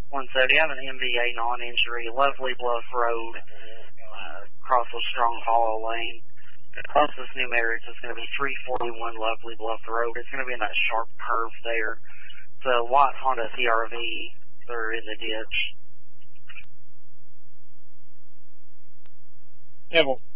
170. I have an MVA non-injury, Lovely Bluff Road, across the Strong Hollow Lane. The closest new marriage is going to be 341 Lovely Bluff Road. It's going to be in that sharp curve there. It's a white Honda CRV. They're in the ditch. Yeah, well,